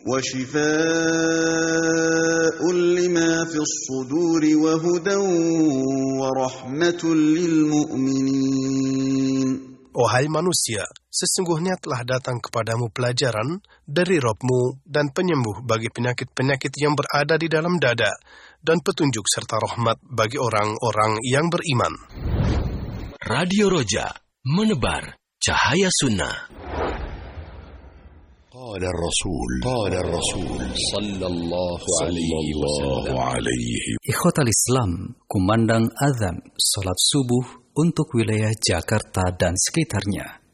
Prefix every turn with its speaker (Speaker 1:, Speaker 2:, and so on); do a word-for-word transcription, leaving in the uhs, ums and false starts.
Speaker 1: وشفاء لما في الصدور وهدى ورحمة للمؤمنين.
Speaker 2: Wahai manusia, sesungguhnya telah datang kepadamu pelajaran dari Rabb-Mu dan penyembuh bagi penyakit-penyakit yang berada di dalam dada, dan petunjuk serta rahmat bagi orang-orang yang beriman.
Speaker 3: Radio Roja, menebar cahaya sunnah.
Speaker 4: قال الرسول قال الرسول
Speaker 3: صلى الله عليه وسلم.
Speaker 5: Ikhwatal Islam, kumandang azan salat subuh untuk wilayah Jakarta dan sekitarnya.